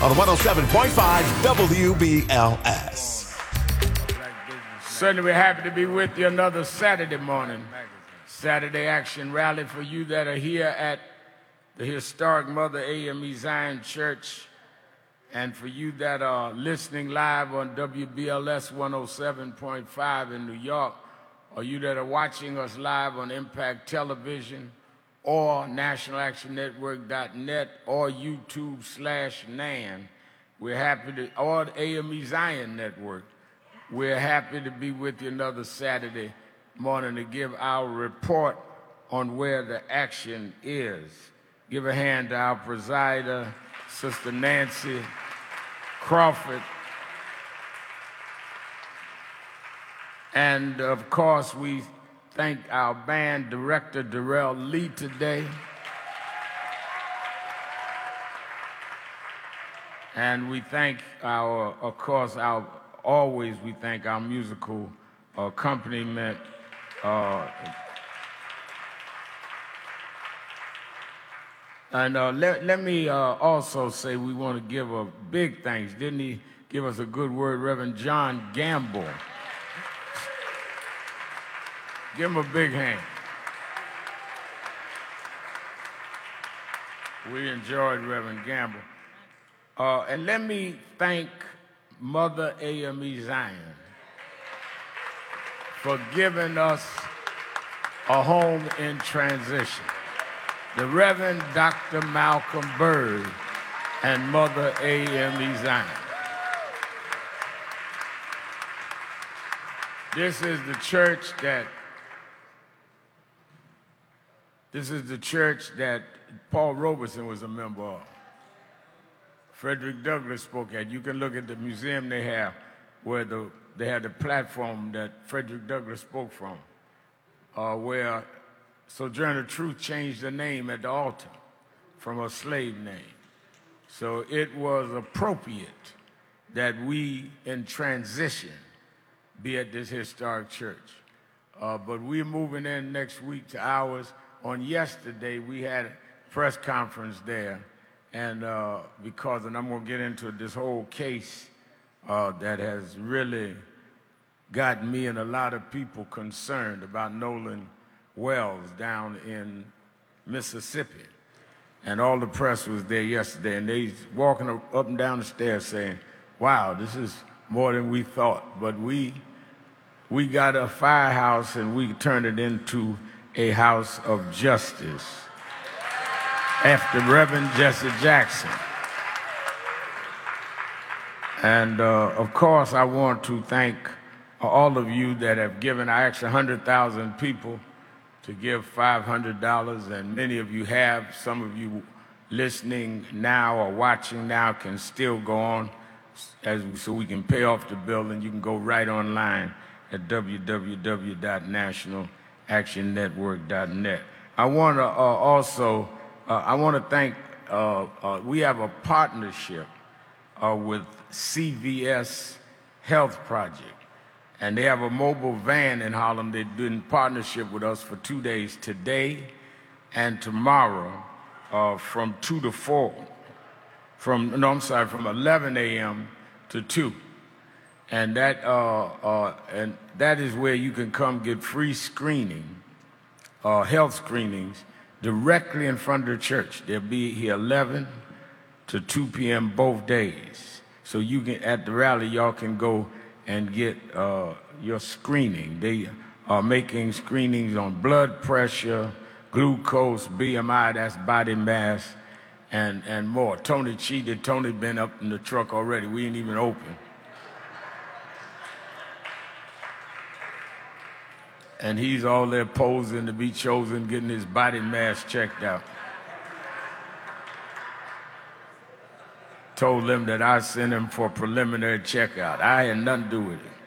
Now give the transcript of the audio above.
on 107.5 WBLS. Certainly we're happy to be with you another Saturday morning. Saturday Action Rally for you that are here at the historic Mother AME Zion Church, and for you that are listening live on WBLS 107.5 in New York, or you that are watching us live on Impact Television or NationalActionNetwork.net or YouTube/NAN. We're happy to, or the AME Zion Network. We're happy to be with you another Saturday morning to give our report on where the action is. Give a hand to our presider, Sister Nancy Crawford. And of course, we thank our band director, Darrell Lee, today. And we thank our, of course, always we thank our musical accompaniment. Let me also say we want to give a big thanks. Didn't he give us a good word, Reverend John Gamble? Give him a big hand. We enjoyed Reverend Gamble. And let me thank Mother AME Zion for giving us a home in transition. The Reverend Dr. Malcolm Bird and Mother AME Zion. This is the church that Paul Robeson was a member of. Frederick Douglass spoke at. You can look at the museum they have where they had the platform that Frederick Douglass spoke from, where Sojourner Truth changed the name at the altar from a slave name. So it was appropriate that we, in transition, be at this historic church. But we're moving in next week to ours. On yesterday, we had a press conference there, and and I'm going to get into this whole case that has really got me and a lot of people concerned about Nolan Wells down in Mississippi. And all the press was there yesterday, and they walking up and down the stairs saying, wow, this is more than we thought. But we got a firehouse, and we turned it into a house of justice after Reverend Jesse Jackson. And of course, I want to thank all of you that have given. I asked 100,000 people to give $500, and many of you have. Some of you listening now or watching now can still go on so we can pay off the bill, and you can go right online at www.nationalactionnetwork.net. I want to also thank, we have a partnership with CVS Health Project, and they have a mobile van in Harlem. They're doing partnership with us for 2 days, today and tomorrow, from 2 to 4, from 11 a.m. to 2. And that is where you can come get free screening, health screenings, directly in front of the church. They'll be here 11 to 2 p.m. both days. So you can, at the rally, y'all can go and get your screening. They are making screenings on blood pressure, glucose, BMI, that's body mass, and more. Tony cheated. Tony been up in the truck already. We ain't even open. And he's all there posing to be chosen, getting his body mass checked out. Told them that I sent him for preliminary checkout. I had nothing to do with it.